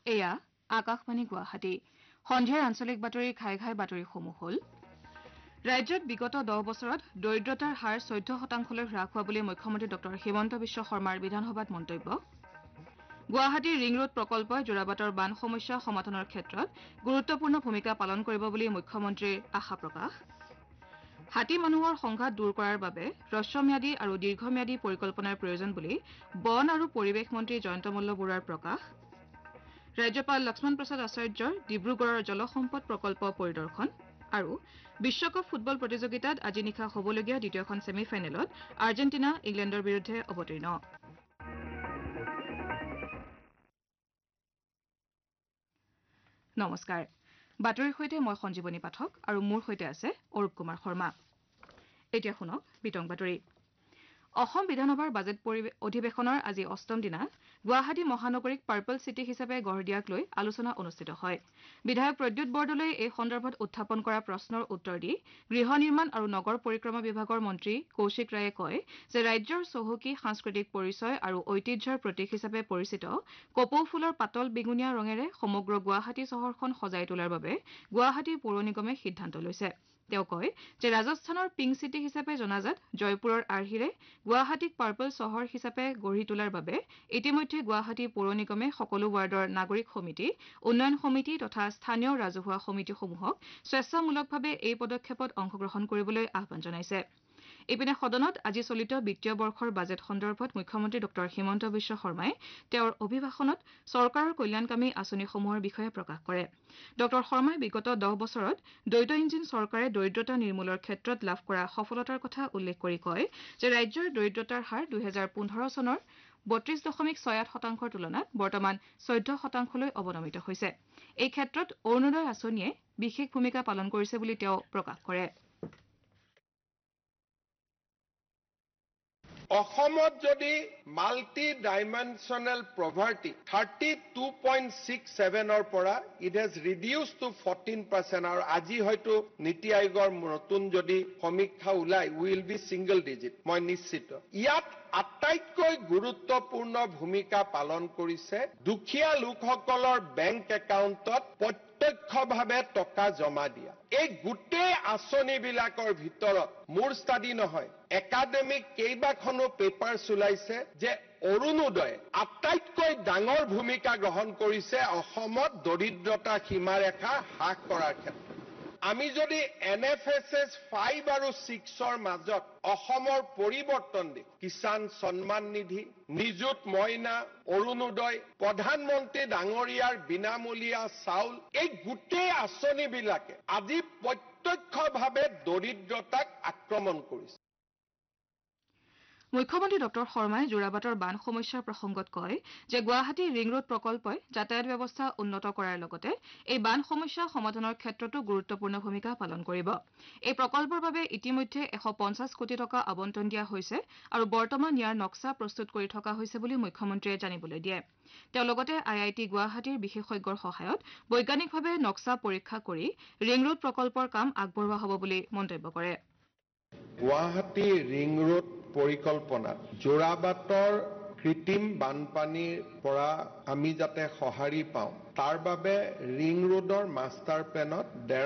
এয়া আকাশবাণী গুৱাহাটী সন্ধিয়াৰ আঞ্চলিক বাতৰিৰ ঘাই ঘাই বাতৰিসমূহ হ'ল ৰাজ্যত বিগত 10 বছৰত দৰিদ্ৰতাৰ হাৰ 14% হ্ৰাস হোৱা বুলি মুখ্যমন্ত্ৰী ডঃ হিমন্ত বিশ্ব শৰ্মাৰ বিধানসভাত মন্তব্য গুৱাহাটীৰ ৰিং ৰোড প্ৰকল্পই যোৰাবাটৰ বান সমস্যা সমাধানৰ ক্ষেত্ৰত গুৰুত্বপূৰ্ণ ভূমিকা পালন কৰিব বুলি মুখ্যমন্ত্ৰীৰ আশা প্ৰকাশ হাতী মানুহৰ সংঘাত দূৰ কৰাৰ বাবে হ্ৰস্বম্যাদী আৰু দীৰ্ঘম্যাদী পৰিকল্পনাৰ প্ৰয়োজন বুলি বন আৰু পৰিৱেশ মন্ত্ৰী জয়ন্ত মল্ল বৰুৱাৰ প্ৰকাশ ৰাজ্যপাল লক্ষ্মণ প্ৰসাদ আচাৰ্যৰ ডিব্ৰুগড়ৰ জলসম্পদ প্ৰকল্প পৰিদৰ্শন আৰু বিশ্বকাপ ফুটবল প্ৰতিযোগিতাত আজি নিশা হ'বলগীয়া দ্বিতীয়খন ছেমি ফাইনেলত আৰ্জেণ্টিনা ইংলেণ্ডৰ বিৰুদ্ধে অৱতীৰ্ণ নমস্কাৰ বাতৰিৰ সৈতে মই সঞ্জীৱনী পাঠক আৰু মোৰ সৈতে আছে অৰূপ কুমাৰ শৰ্মা এতিয়া শুনক বিতং বাতৰি অসম বিধানসভাৰ বাজেট অধিৱেশনৰ আজি অষ্টম দিনা গুৱাহাটী মহানগৰীক পাৰ্পল চিটি হিচাপে গঢ় দিয়াক লৈ আলোচনা অনুষ্ঠিত হয় বিধায়ক প্ৰদ্যুৎ বৰদলৈ এই সন্দৰ্ভত উত্থাপন কৰা প্ৰশ্নৰ উত্তৰ দি গৃহ নিৰ্মাণ আৰু নগৰ পৰিক্ৰমা বিভাগৰ মন্ত্ৰী কৌশিক ৰায়ে কয় যে ৰাজ্যৰ চহকী সাংস্কৃতিক পৰিচয় আৰু ঐতিহ্যৰ প্ৰতীক হিচাপে পৰিচিত কপৌ ফুলৰ পাতল বেঙুনীয়া ৰঙেৰে সমগ্ৰ গুৱাহাটী চহৰখন সজাই তোলাৰ বাবে গুৱাহাটী পৌৰ নিগমে সিদ্ধান্ত লৈছে তেওঁ কয় যে ৰাজস্থানৰ পিংক চিটি হিচাপে জনাজাত জয়পুৰৰ আৰ্হিৰে গুৱাহাটীক পাৰ্পল চহৰ হিচাপে গঢ়ি তোলাৰ বাবে ইতিমধ্যে গুৱাহাটী পৌৰ নিগমে সকলো ৱাৰ্ডৰ নাগৰিক সমিতি উন্নয়ন সমিতি তথা স্থানীয় ৰাজহুৱা সমিতিসমূহক স্বেচ্ছামূলকভাৱে এই পদক্ষেপত অংশগ্ৰহণ কৰিবলৈ আহ্বান জনাইছে ইপিনে সদনত আজি চলিত বিত্তীয় বৰ্ষৰ বাজেট সন্দৰ্ভত মুখ্যমন্ত্ৰী ডঃ হিমন্ত বিশ্ব শৰ্মাই তেওঁৰ অভিভাষণত চৰকাৰৰ কল্যাণকামী আঁচনিসমূহৰ বিষয়ে প্ৰকাশ কৰে ডঃ শৰ্মাই বিগত 10 বছৰত দ্বৈত ইঞ্জিন চৰকাৰে দৰিদ্ৰতা নিৰ্মূলৰ ক্ষেত্ৰত লাভ কৰা সফলতাৰ কথা উল্লেখ কৰি কয় যে ৰাজ্যৰ দৰিদ্ৰতাৰ হাৰ 2015 চনৰ 32.68%ৰ তুলনাত বৰ্তমান 14%লৈ অৱনমিত হৈছে এই ক্ষেত্ৰত অৰুণোদয় আঁচনিয়ে বিশেষ ভূমিকা পালন কৰিছে বুলি তেওঁ প্ৰকাশ কৰে অসমত যদি মাল্টি ডাইমেনশ্যনেল পভাৰ্টি 32.67ৰ পৰা ইট হেজ ৰিডিউচ টু 14% আৰু আজি হয়তো নীতি আয়োগৰ নতুন যদি সমীক্ষা ওলাই উইল বি সিংগল ডিজিট মই নিশ্চিত ইয়াত আটাইতকৈ গুৰুত্বপূৰ্ণ ভূমিকা পালন কৰিছে দুখীয়া লোকসকলৰ বেংক একাউণ্টত প্ৰত্যক্ষভাৱে টকা জমা দিয়া এই গোটেই আঁচনিবিলাকৰ ভিতৰত মোৰ ষ্টাডি নহয় একাডেমিক কেইবাখনো পেপাৰ ওলাইছে যে অৰুণোদয় আটাইতকৈ ডাঙৰ ভূমিকা গ্ৰহণ কৰিছে অসমত দৰিদ্ৰতা সীমাৰেখা হ্ৰাস কৰাৰ ক্ষেত্ৰত আমি যদি NFSS 5 আৰু 6ৰ মাজত অসমৰ পৰিৱৰ্তন দিম কিষাণ সন্মান নিধি নিযুত মইনা অৰুণোদয় প্ৰধানমন্ত্ৰী ডাঙৰীয়াৰ বিনামূলীয়া চাউল এই গোটেই আঁচনিবিলাকে আজি প্ৰত্যক্ষভাৱে দৰিদ্ৰতাক আক্ৰমণ কৰিছে মুখ্যমন্ত্ৰী ডঃ শৰ্মাই যোৰাবাটৰ বান সমস্যাৰ প্ৰসংগত কয় যে গুৱাহাটী ৰিং ৰোড প্ৰকল্পই যাতায়াত ব্যৱস্থা উন্নত কৰাৰ লগতে এই বান সমস্যা সমাধানৰ ক্ষেত্ৰতো গুৰুত্বপূৰ্ণ ভূমিকা পালন কৰিব এই প্ৰকল্পৰ বাবে ইতিমধ্যে 150 কোটি টকা আবণ্টন দিয়া হৈছে আৰু বৰ্তমান ইয়াৰ নক্সা প্ৰস্তুত কৰি থকা হৈছে বুলি মুখ্যমন্ত্ৰীয়ে জানিবলৈ দিয়ে তেওঁ লগতে IIT গুৱাহাটীৰ বিশেষজ্ঞৰ সহায়ত বৈজ্ঞানিকভাৱে নক্সা পৰীক্ষা কৰি ৰিং ৰোড প্ৰকল্পৰ কাম আগবঢ়োৱা হ'ব বুলি মন্তব্য কৰে গুৱাহাটী ৰিং ৰোড পৰিকল্পনাত যোৰাবাটৰ কৃত্ৰিম বানপানীৰ পৰা আমি যাতে সঁহাৰি পাওঁ তাৰ বাবে ৰিং ৰোডৰ মাষ্টাৰ প্লেনত